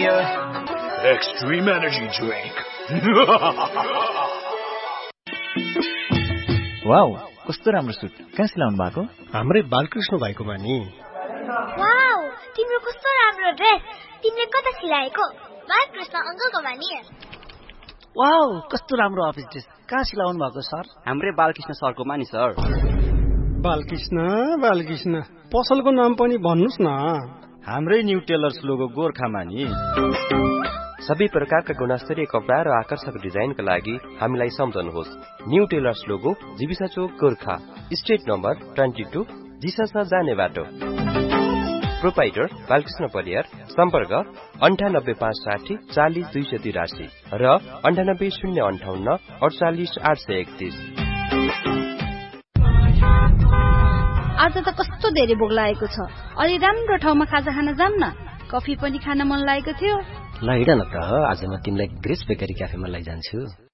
Pioneer Extreme Energy Drink. Wow, कस्तो राम्रो suit. कहाँ सिलाउनु भएको? हाम्रै बालकृष्ण भाइकोमा नि। वाउ, तिम्रो कस्तो राम्रो ड्रेस। तिमीले कता सिलाएको? बालकृष्ण अंकलकोमा नि। वाउ, कस्तो राम्रो अफिस ड्रेस। कहाँ सिलाउनु भएको सर? हाम्रै बालकृष्ण सरकोमा नि सर। बालकृष्ण पसलको नाम पनि भन्नुस् न। हाम्रै न्यू टेलर्स लोगो गोर्खामा नि। सबै प्रकारका गुणस्तरीय कपडा र आकर्षक डिजाइनका लागि हामीलाई सम्झनुहोस्। न्यू टेलर्स लोगो, जीविसा चोक, गोर्खा, स्ट्रिट नम्बर 22, जिसस जाने बाटो। प्रोपाइटर बालकृष्ण परियार। सम्पर्क 9856 40 283 र 98 058 48 831। आज त कस्तो धेरै भोक लागेको छ। अलि राम्रो ठाउँमा खाजा खान जाम न। कफी पनि खान मन लागेको थियो। ल हिँड न त, आज म तिमीलाई ग्रेस बेकरी क्याफेमा लैजान्छु।